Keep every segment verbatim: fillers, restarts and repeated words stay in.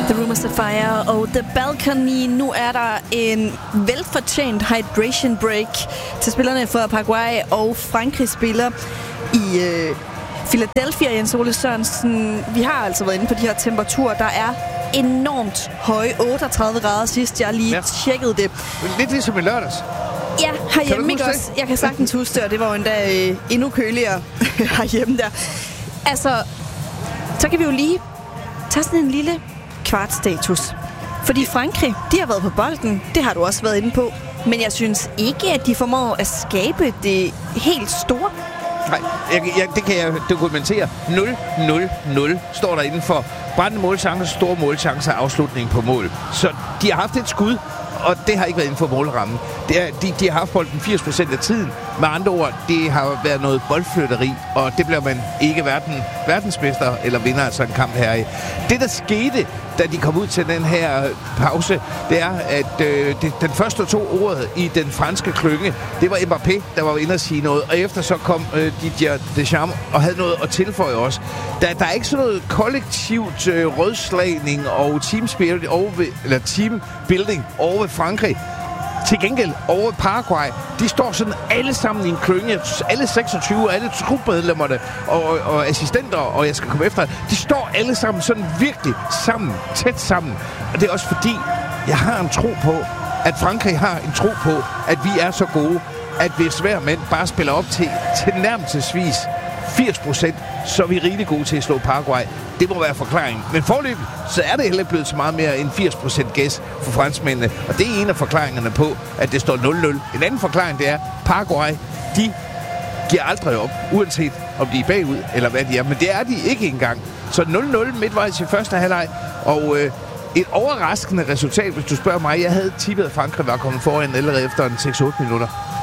The Room is a Fire og The Balcony. Nu er der en velfortjent hydration break til spillerne for Paraguay, og Frankrig spiller i øh, Philadelphia. Jens Ole Sørensen, vi har altså været inde på de her temperaturer. Der er enormt høje, otteogtredive grader sidst jeg lige ja. tjekkede det. Lidt ligesom i lørdags. Ja, herhjemme ikke også. Jeg kan sagtens huske det, og det var jo endda øh, endnu køligere herhjemme der. Altså, så kan vi jo lige tage sådan en lille kvartstatus. Fordi Frankrig, de har været på bolden. Det har du også været inde på. Men jeg synes ikke, at de formår at skabe det helt store. Nej, jeg, jeg, det kan jeg dokumentere. nul nul nul står der inden for brændende målchancer, store målchancer, afslutning på mål. Så de har haft et skud, og det har ikke været inden for målrammen. Det er, de, de har haft bolden firs procent af tiden. Med andre ord, det har været noget boldflytteri, og det bliver man ikke verden, verdensmester eller vinder af sådan en kamp her i. Det, der skete, da de kom ud til den her pause, det er, at øh, det, den første to ord i den franske klynge, det var Mbappé, der var inde og sige noget, og efter så kom øh, Didier Deschamps og havde noget at tilføje også. Der, der er ikke sådan noget kollektivt øh, rødslagning og teamspirit over ved, eller teambuilding over ved Frankrig. Til gengæld over Paraguay, de står sådan alle sammen i en klynge, alle seksogtyve, alle truppemedlemmerne og, og assistenter, og jeg skal komme efter, de står alle sammen sådan virkelig sammen, tæt sammen. Og det er også fordi, jeg har en tro på, at Frankrig har en tro på, at vi er så gode, at hvis hver mand bare spiller op til, til nærmelsesvis firs procent, så er vi rigtig gode til at slå Paraguay. Det må være forklaringen. Men forløbig, så er det heller blevet så meget mere end firs procent gæs for franskmændene. Og det er en af forklaringerne på, at det står nul nul. En anden forklaring, det er, Paraguay, de giver aldrig op, uanset om de er bagud, eller hvad de er. Men det er de ikke engang. Så nul nul midtvejs i første halvleg. Og øh, et overraskende resultat, hvis du spørger mig. Jeg havde tippet, at Frankrig var kommet foran allerede efter en seks otte minutter.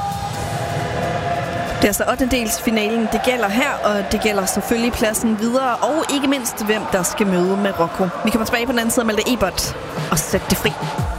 Det er altså ottendedelsfinalen, det gælder her, og det gælder selvfølgelig pladsen videre, og ikke mindst, hvem der skal møde Marokko. Vi kommer tilbage på den anden side af Malte Ebert og sætte det fri.